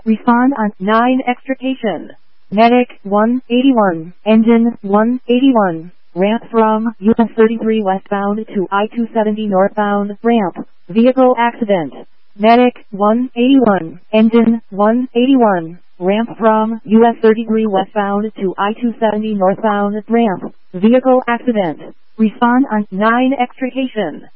Respond on 9 extrication. Medic 181, engine 181, ramp from US 33 westbound to I-270 northbound, ramp, vehicle accident. Medic 181, engine 181, ramp from US 33 westbound to I-270 northbound, ramp, vehicle accident. Respond on 9 extrication.